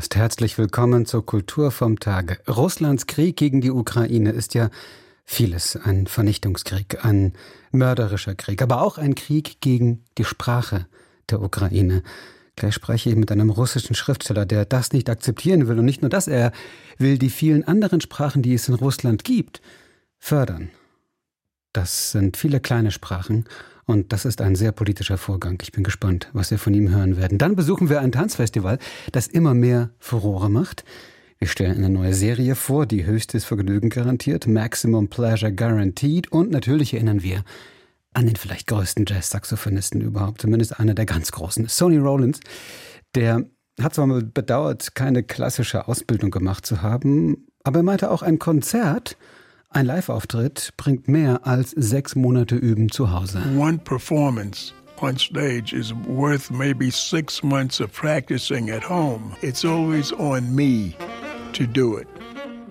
Podcast. Herzlich willkommen zur Kultur vom Tage. Russlands Krieg gegen die Ukraine ist ja vieles. Ein Vernichtungskrieg, ein mörderischer Krieg, aber auch ein Krieg gegen die Sprache der Ukraine. Gleich spreche ich mit einem russischen Schriftsteller, der das nicht akzeptieren will. Und nicht nur das, er will die vielen anderen Sprachen, die es in Russland gibt, fördern. Das sind viele kleine Sprachen und das ist ein sehr politischer Vorgang. Ich bin gespannt, was wir von ihm hören werden. Dann besuchen wir ein Tanzfestival, das immer mehr Furore macht. Wir stellen eine neue Serie vor, die höchstes Vergnügen garantiert, Maximum Pleasure Guaranteed. Und natürlich erinnern wir an den vielleicht größten Jazz-Saxophonisten überhaupt, zumindest einer der ganz großen, Sonny Rollins. Der hat zwar mal bedauert, keine klassische Ausbildung gemacht zu haben, aber er meinte auch, ein Konzert, ein Live-Auftritt bringt mehr als 6 Monate Üben zu Hause. One performance on stage is worth maybe 6 months of practicing at home. It's always on me to do it.